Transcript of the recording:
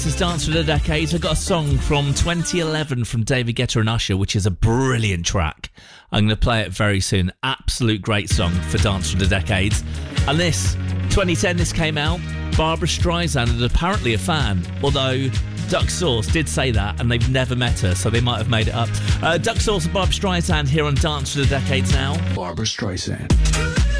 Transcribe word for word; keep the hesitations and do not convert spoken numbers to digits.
This is Dance for the Decades. I've got a song from twenty eleven from David Guetta and Usher, which is a brilliant track. I'm going to play it very soon. Absolute great song for Dance for the Decades. And this, twenty ten, this came out. Barbra Streisand is apparently a fan, although Duck Sauce did say that, and they've never met her, so they might have made it up. Uh, Duck Sauce and Barbra Streisand here on Dance for the Decades now. Barbra Streisand.